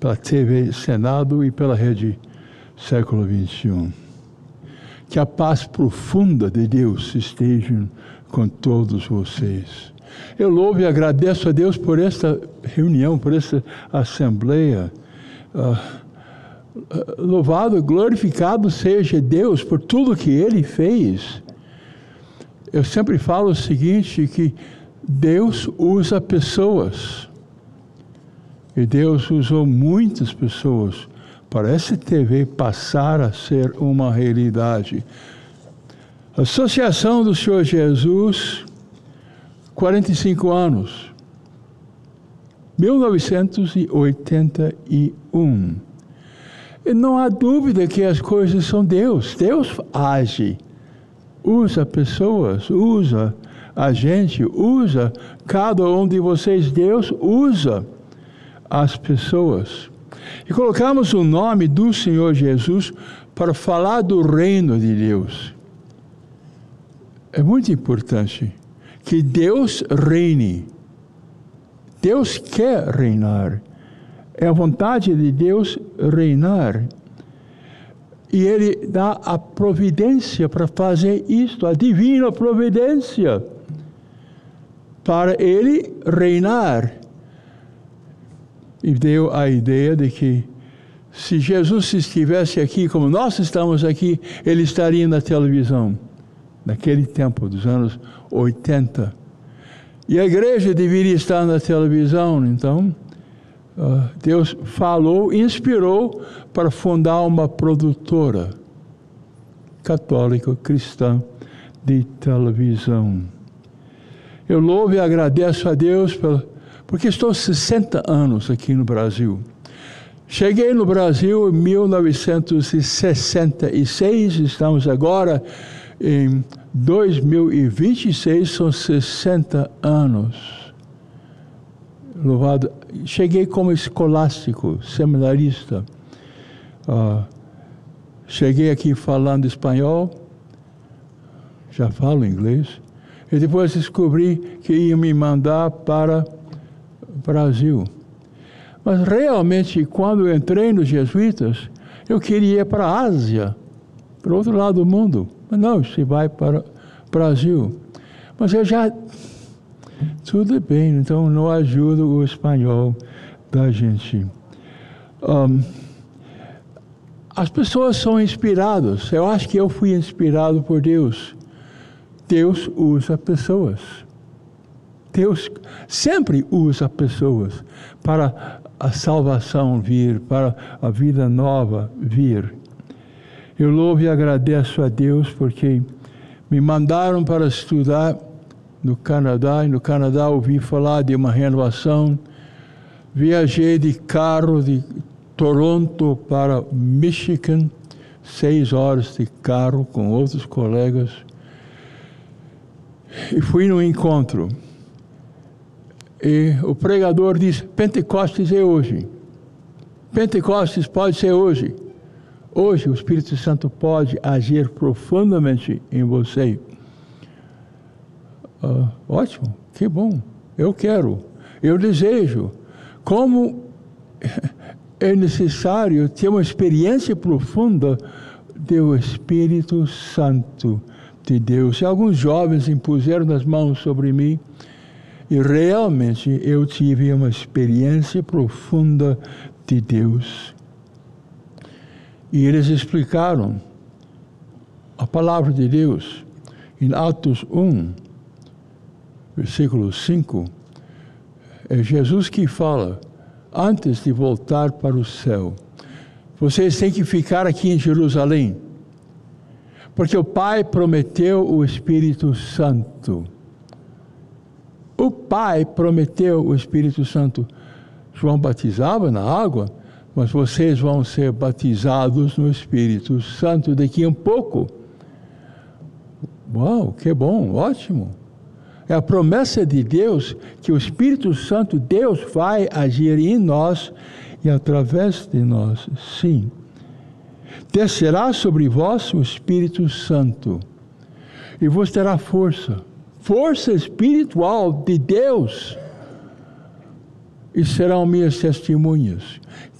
pela TV Senado e pela Rede Século XXI. Que a paz profunda de Deus esteja com todos vocês. Eu louvo e agradeço a Deus por esta reunião, por esta assembleia. Louvado, glorificado seja Deus por tudo que Ele fez. Eu sempre falo o seguinte, que Deus usa pessoas. E Deus usou muitas pessoas para essa TV passar a ser uma realidade. Associação do Senhor Jesus, 45 anos. 1981. E não há dúvida que as coisas são Deus. Deus age. Usa pessoas, usa a gente, usa cada um de vocês. Deus usa as pessoas. E colocamos o nome do Senhor Jesus para falar do reino de Deus. É muito importante que Deus reine. Deus quer reinar. É a vontade de Deus reinar. E Ele dá a providência para fazer isto, a divina providência, para Ele reinar. E deu a ideia de que se Jesus estivesse aqui, como nós estamos aqui, Ele estaria na televisão, naquele tempo, dos anos 80. E a igreja deveria estar na televisão, então Deus falou, inspirou para fundar uma produtora católica, cristã, de televisão. Eu louvo e agradeço a Deus porque estou 60 anos aqui no Brasil. Cheguei no Brasil em 1966, estamos agora em 2026, são 60 anos. Louvado. Cheguei como escolástico, seminarista. Cheguei aqui falando espanhol, já falo inglês, e depois descobri que ia me mandar para o Brasil. Mas realmente, quando eu entrei nos jesuítas, eu queria ir para a Ásia, para o outro lado do mundo. Mas não, você vai para o Brasil. Mas eu já... Tudo bem, então não ajuda o espanhol da gente. As pessoas são inspiradas. Eu acho que eu fui inspirado por Deus. Deus usa pessoas. Deus sempre usa pessoas para a salvação vir, para a vida nova vir. Eu louvo e agradeço a Deus porque me mandaram para estudar no Canadá, e no Canadá ouvi falar de uma renovação. Viajei de carro de Toronto para Michigan, 6 horas de carro com outros colegas. E fui num encontro. E o pregador disse, Pentecostes é hoje. Pentecostes pode ser hoje. Hoje o Espírito Santo pode agir profundamente em você. Ótimo, que bom, eu quero, eu desejo. Como é necessário ter uma experiência profunda do Espírito Santo de Deus. E alguns jovens impuseram as mãos sobre mim e realmente eu tive uma experiência profunda de Deus. E eles explicaram a palavra de Deus em Atos 1, versículo 5, é Jesus que fala, antes de voltar para o céu, vocês têm que ficar aqui em Jerusalém, porque o Pai prometeu o Espírito Santo. O Pai prometeu o Espírito Santo. João batizava na água, mas vocês vão ser batizados no Espírito Santo daqui a um pouco. Uau, que bom, ótimo. É a promessa de Deus que o Espírito Santo, Deus vai agir em nós e através de nós, sim. Descerá sobre vós o Espírito Santo e vos terá força espiritual de Deus e serão minhas testemunhas.